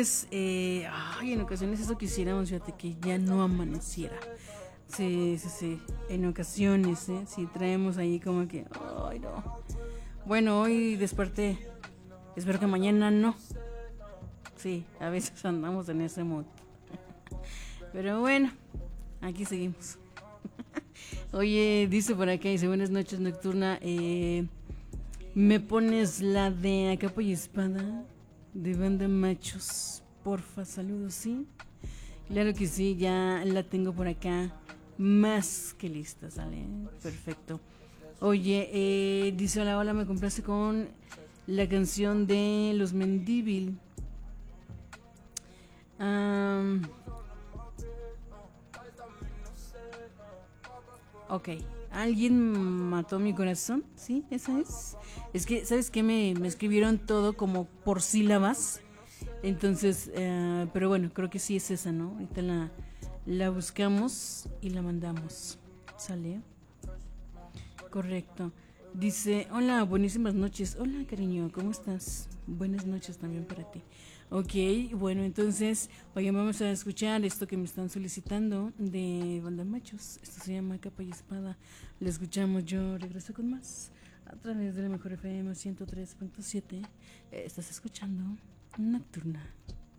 Ay, en ocasiones eso quisiéramos, fíjate, que ya no amaneciera. Sí, sí, sí. En ocasiones, ¿eh? Sí, traemos ahí como que, ay, no. Bueno, hoy desperté. Espero que mañana no. Sí, a veces andamos en ese mood. Pero bueno, aquí seguimos. Oye, dice por acá, dice buenas noches nocturna. ¿Me pones la de a capa y espada de banda machos? Porfa, saludos, ¿sí? Claro que sí, ya la tengo por acá más que lista, ¿sale? Perfecto. Oye, dice hola, hola, me complace con la canción de Los Mendívil. Am, ok, ¿alguien mató mi corazón? Sí, esa es. Es que, ¿sabes qué? Me escribieron todo como por sílabas. Entonces, pero bueno, creo que sí es esa, ¿no? Ahorita la buscamos y la mandamos. ¿Sale? Correcto. Dice, hola, buenísimas noches. Hola, cariño, ¿cómo estás? Buenas noches también para ti. Ok, bueno, entonces, oye, vamos a escuchar esto que me están solicitando de Banda Machos. Esto se llama Capa y Espada. Lo escuchamos, yo regreso con más a través de la mejor FM 103.7. Estás escuchando Nocturna.